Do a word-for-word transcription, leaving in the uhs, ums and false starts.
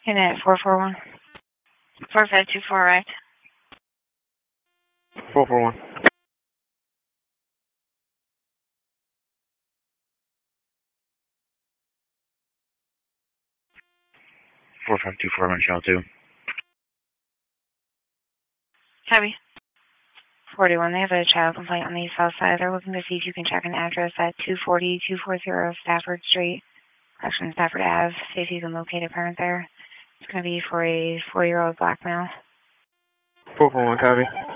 Unit four four one. four five two four, right? four four one. four five two four, Michelle two. Copy. forty-one, they have a child complaint on the south side. They're looking to see if you can check an address at two forty, two forty Stafford Street, correction, Stafford Ave, see if you can locate a parent there. It's going to be for a four-year-old black male. four four one, copy.